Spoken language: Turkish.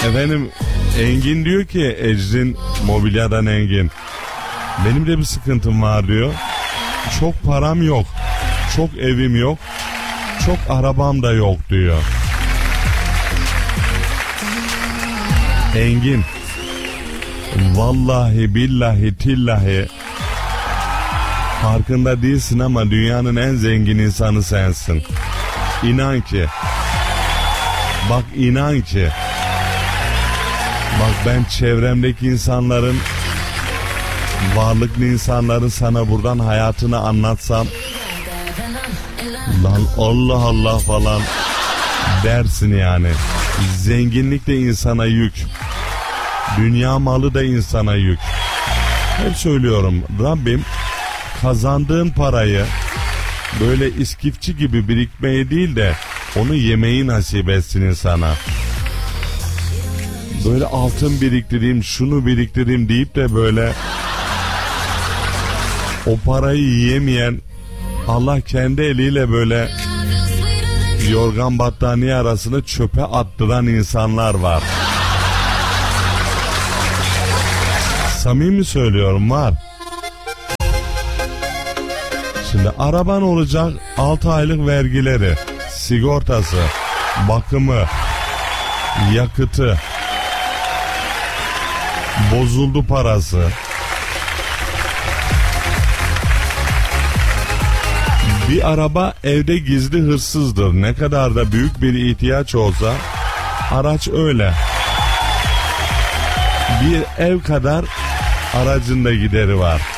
Efendim Engin diyor ki Ecrin Mobilya'dan Engin. Benim de bir sıkıntım var diyor. Çok param yok. Çok evim yok. Çok arabam da yok diyor. Engin. Vallahi billahi tillahi farkında değilsin ama dünyanın en zengin insanı sensin. İnan ki. Bak inan ki. Bak ben çevremdeki insanların, varlıklı insanların sana buradan hayatını anlatsam, lan Allah Allah falan dersin yani. Zenginlik de insana yük. Dünya malı da insana yük. Hep söylüyorum, Rabbim kazandığın parayı böyle iskifçi gibi birikmeyi değil de onu yemeyi nasip etsin insana. Böyle altın biriktireyim, şunu biriktireyim deyip de böyle o parayı yiyemeyen, Allah kendi eliyle böyle yorgan battaniye arasını çöpe attıran insanlar var. Samimi söylüyorum, var. Şimdi araban olacak, 6 aylık vergileri, sigortası, bakımı, yakıtı, bozuldu parası. Bir araba evde gizli hırsızdır. Ne kadar da büyük bir ihtiyaç olsa araç öyle. Bir ev kadar aracın da gideri var.